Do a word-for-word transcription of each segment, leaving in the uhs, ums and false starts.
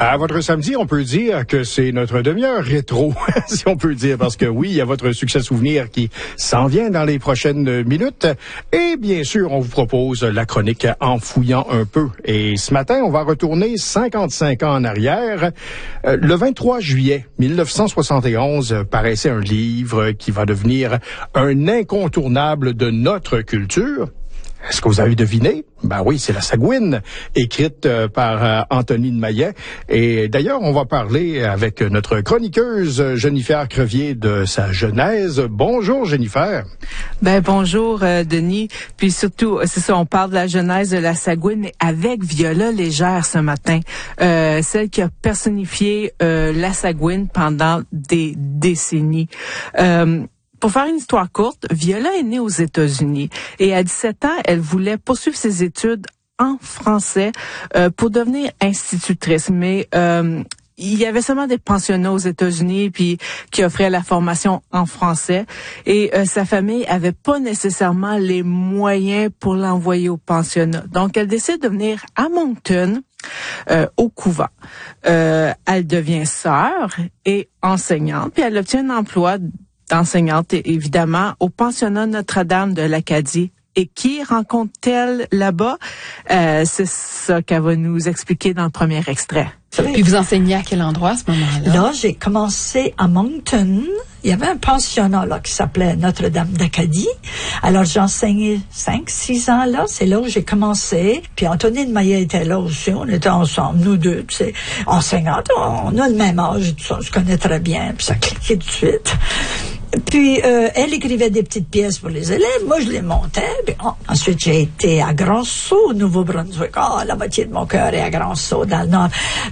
À votre samedi, on peut dire que c'est notre demi-heure rétro, si on peut dire, parce que oui, il y a votre succès souvenir qui s'en vient dans les prochaines minutes. Et bien sûr, on vous propose la chronique En fouillant un peu. Et ce matin, on va retourner cinquante-cinq ans en arrière. Euh, le vingt-trois juillet mille neuf cent soixante et onze paraissait un livre qui va devenir un incontournable de notre culture. Est-ce que vous avez deviné? Ben oui, c'est La Sagouine, écrite euh, par euh, Antonine Maillet. Et d'ailleurs, on va parler avec notre chroniqueuse Jennifer Crevier de sa genèse. Bonjour, Jennifer. Ben bonjour, euh, Denis. Puis surtout, c'est ça, on parle de la genèse de La Sagouine, mais avec Viola Légère ce matin. Euh, celle qui a personnifié euh, La Sagouine pendant des décennies. Euh, Pour faire une histoire courte, Viola est née aux États-Unis et à dix-sept ans, elle voulait poursuivre ses études en français euh, pour devenir institutrice. Mais euh, il y avait seulement des pensionnats aux États-Unis puis qui offraient la formation en français et euh, sa famille avait pas nécessairement les moyens pour l'envoyer au pensionnat. Donc, elle décide de venir à Moncton. Euh, au couvent. Euh, elle devient sœur et enseignante, puis elle obtient un emploi d'enseignante, évidemment, au pensionnat Notre-Dame de l'Acadie. Et qui rencontre-t-elle là-bas? Euh, c'est ça qu'elle va nous expliquer dans le premier extrait. Puis vous enseignez à quel endroit à ce moment-là? Là, j'ai commencé à Moncton. Il y avait un pensionnat là qui s'appelait Notre-Dame d'Acadie. Alors, j'ai enseigné cinq, six ans là. C'est là où j'ai commencé. Puis Antonine Maillet était là aussi. On était ensemble, nous deux, tu sais, enseignantes. On a le même âge, tout ça. On se connaît très bien. Puis ça cliquait tout de suite. Puis, euh, elle écrivait des petites pièces pour les élèves. Moi, je les montais. Puis, oh, ensuite, j'ai été à Grand-Sault, au Nouveau-Brunswick. Ah, oh, la moitié de mon cœur est à Grand-Sault, dans le Nord.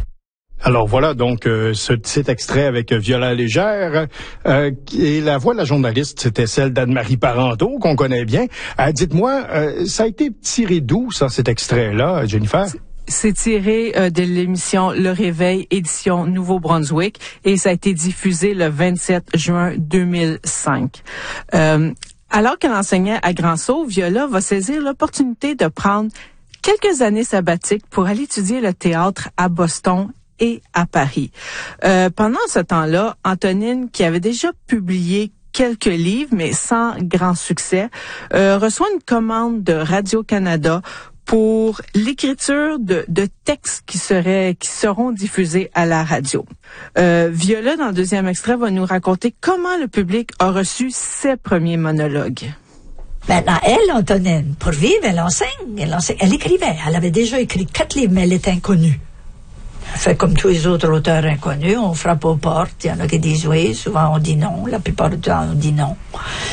Alors voilà donc euh, ce petit extrait avec Viola Légère euh, et la voix de la journaliste, c'était celle d'Anne-Marie Parenteau qu'on connaît bien. Euh, dites-moi, euh, ça a été tiré d'où ça, cet extrait-là, Jennifer? C'est tiré euh, de l'émission Le Réveil, édition Nouveau-Brunswick, et ça a été diffusé le vingt-sept juin deux mille cinq. Euh, alors qu'elle enseignait à Grand-Sault, Viola va saisir l'opportunité de prendre quelques années sabbatiques pour aller étudier le théâtre à Boston et à Paris. Euh, pendant ce temps-là, Antonine, qui avait déjà publié quelques livres, mais sans grand succès, euh, reçoit une commande de Radio-Canada pour l'écriture de, de textes qui seraient, qui seront diffusés à la radio. Euh, Viola, dans le deuxième extrait, va nous raconter comment le public a reçu ses premiers monologues. Maintenant, elle, Antonine, pour vivre, elle enseigne, elle enseigne, elle écrivait. Elle avait déjà écrit quatre livres, mais elle est inconnue. Elle fait comme tous les autres auteurs inconnus, on frappe aux portes, il y en a qui disent oui, souvent on dit non, la plupart du temps on dit non.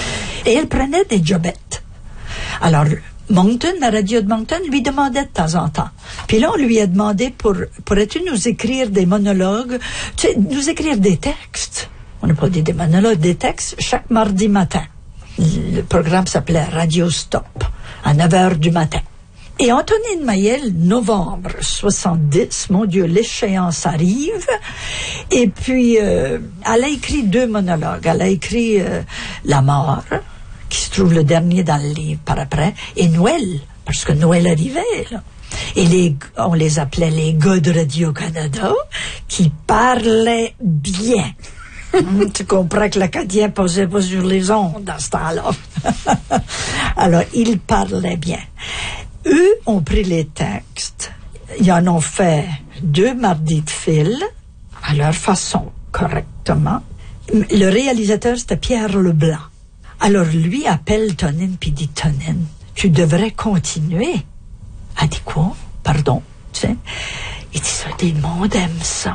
Et elle prenait des jobettes. Alors, Moncton, la radio de Moncton, lui demandait de temps en temps. Puis là, on lui a demandé pour, pourrais-tu nous écrire des monologues, tu sais, nous écrire des textes. On n'a pas dit des monologues, des textes, chaque mardi matin. Le programme s'appelait Radio Stop, à neuf heures du matin. Et Antonine Maillet, novembre soixante-dix, mon Dieu, l'échéance arrive. Et puis, euh, elle a écrit deux monologues. Elle a écrit euh, La mort, qui se trouve le dernier dans le livre par après, et Noël, parce que Noël arrivait, là. Et les, on les appelait les gars de Radio-Canada, qui parlaient bien. Hum, tu comprends que l'Acadien posait pas sur les ondes dans ce temps-là. Alors, ils parlaient bien. Eux ont pris les textes, ils en ont fait deux mardis de fil, à leur façon, correctement. Le réalisateur, c'était Pierre Leblanc. Alors, lui appelle Tonine, puis dit, Tonine, tu devrais continuer. Elle dit, quoi? Pardon, tu sais. Il dit, ça, le monde aime ça.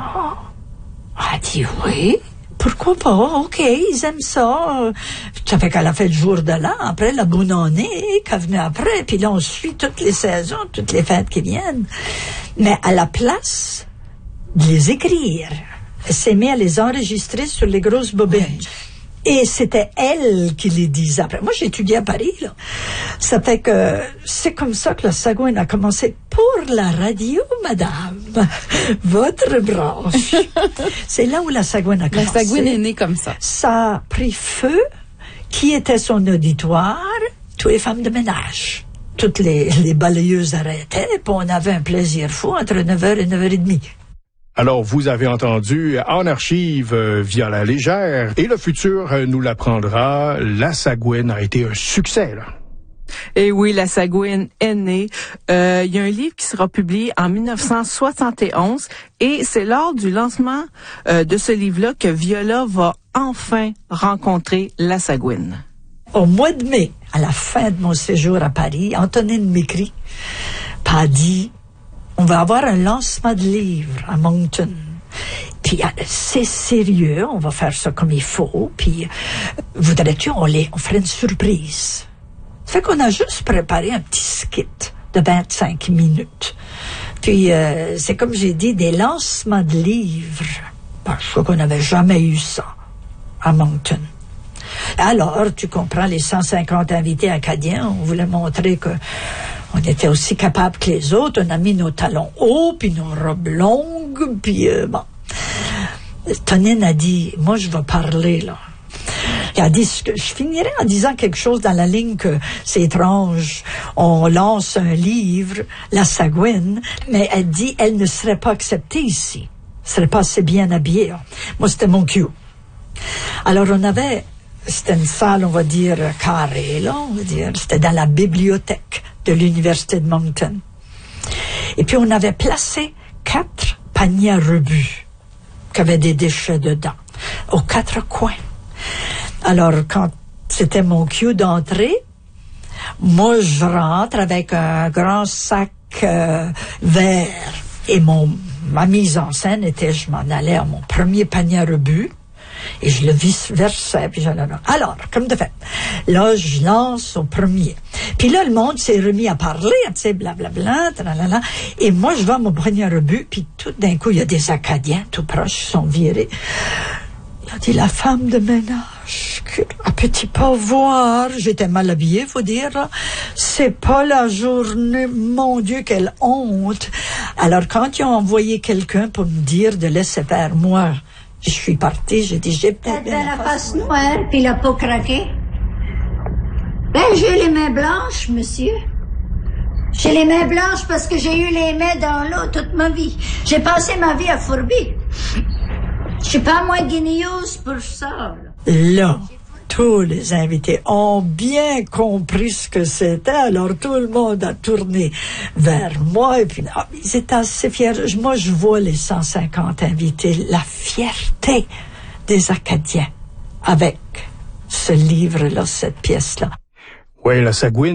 Elle dit, oui. Pourquoi pas? OK, ils aiment ça. Ça fait qu'elle a fait le jour de l'an. Après, la bonne année, qu'elle venait après. Puis là, on suit toutes les saisons, toutes les fêtes qui viennent. Mais à la place de les écrire, elle s'est mise à les enregistrer sur les grosses bobines. Ouais. Et c'était elle qui les disait après. Moi, j'ai étudié à Paris, là. Ça fait que c'est comme ça que la Sagouine a commencé pour la radio, madame. Votre branche. C'est là où la Sagouine a commencé. La Sagouine est née comme ça. Ça a pris feu. Qui était son auditoire? Toutes les femmes de ménage. Toutes les, les balayeuses arrêtaient, puis on avait un plaisir fou entre neuf heures et neuf heures trente. Alors, vous avez entendu en archive euh, Viola Légère, et le futur euh, nous l'apprendra. La Sagouine a été un succès, là. Et oui, la Sagouine est née. Euh, il y a un livre qui sera publié en dix-neuf cent soixante et onze et c'est lors du lancement euh, de ce livre-là que Viola va enfin rencontrer la Sagouine. Au mois de mai, à la fin de mon séjour à Paris, Antonine m'écrit, puis a dit, on va avoir un lancement de livre à Moncton. Puis c'est sérieux, on va faire ça comme il faut, puis voudrais-tu, on, les, on ferait une surprise. Fait qu'on a juste préparé un petit skit de vingt-cinq minutes. Puis, euh, c'est comme j'ai dit, des lancements de livres. Ben, je crois qu'on n'avait jamais eu ça à Moncton. Alors, tu comprends, les cent cinquante invités acadiens, on voulait montrer que on était aussi capables que les autres. On a mis nos talons hauts, puis nos robes longues, puis euh, bon. Tonine a dit, moi, je vais parler, là. Elle a dit, je finirai en disant quelque chose dans la ligne que c'est étrange. On lance un livre, La Sagouine, mais elle dit, elle ne serait pas acceptée ici. Elle serait pas assez bien habillée. Moi, c'était mon cue. Alors, on avait, c'était une salle, on va dire, carrée, là, on va dire, c'était dans la bibliothèque de l'Université de Moncton. Et puis, on avait placé quatre paniers à rebut qui avaient des déchets dedans, aux quatre coins. Alors, quand c'était mon cue d'entrée, moi, je rentre avec un grand sac euh, vert. Et mon, ma mise en scène était, je m'en allais à mon premier panier à rebut, et je le versais, puis j'allais là. Alors, comme de fait, là, je lance au premier. Puis là, le monde s'est remis à parler, tu sais, blablabla, tralala. Et moi, je vais à mon panier à rebut, puis tout d'un coup, il y a des Acadiens tout proches qui sont virés. Il a dit, la femme de ménage, à petit pouvoir, j'étais mal habillée, faut dire, là. C'est pas la journée, mon Dieu, quelle honte. Alors, quand ils ont envoyé quelqu'un pour me dire de laisser faire, moi, je suis partie, j'ai dit, j'ai peut-être bien la face noire, puis la peau craquée. Ben, j'ai les mains blanches, monsieur. J'ai les mains blanches parce que j'ai eu les mains dans l'eau toute ma vie. J'ai passé ma vie à fourbi. Je suis pas moins guinéeuse pour ça. Là. là, tous les invités ont bien compris ce que c'était. Alors tout le monde a tourné vers moi. Et puis, ah, ils étaient assez fiers. Moi, je vois les cent cinquante invités, la fierté des Acadiens avec ce livre-là, cette pièce-là. Oui, la Sagouine.